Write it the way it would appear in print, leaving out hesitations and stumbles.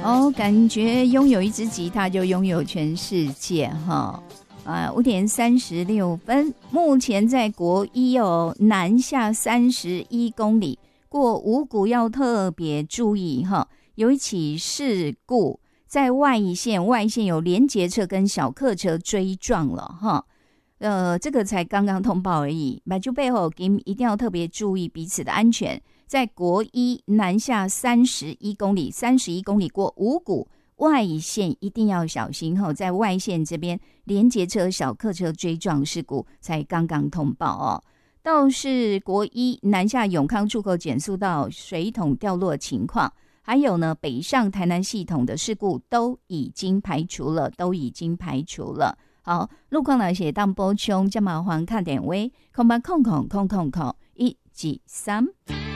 哦，感觉拥有一支吉他就拥有全世界哈。5点36分，目前在国一哦，南下31公里，过五股要特别注意哈。有一起事故在外线有联结车跟小客车追撞了哈。这个才刚刚通报而已，马就背后一定要特别注意彼此的安全。在国一南下31公里过五股外线一定要小心吼，在外线这边联结车小客车追撞事故才刚刚通报哦。倒是国一南下永康出口减速道水桶掉落情况，还有呢北上台南系统的事故都已经排除了。好，路况来写当补充，这麻烦看点位，0800000113。